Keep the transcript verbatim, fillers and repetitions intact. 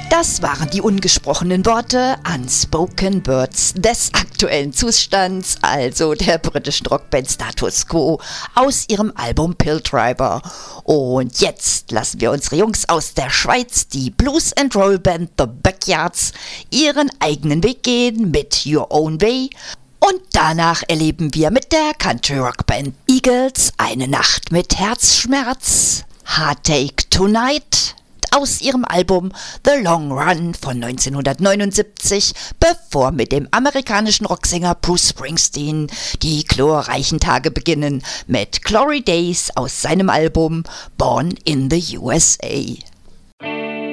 Das waren die ungesprochenen Worte Unspoken Words des aktuellen Zustands, also der britischen Rockband Status Quo, aus ihrem Album Pilldriver. Und jetzt lassen wir unsere Jungs aus der Schweiz, die Blues and Roll Band The Backyards, ihren eigenen Weg gehen mit Your Own Way. Und danach erleben wir mit der Country Rock Band Eagles eine Nacht mit Herzschmerz. Heartache Tonight aus ihrem Album The Long Run von neunzehnhundertneunundsiebzig, bevor mit dem amerikanischen Rocksänger Bruce Springsteen die glorreichen Tage beginnen mit Glory Days aus seinem Album Born in the U S A.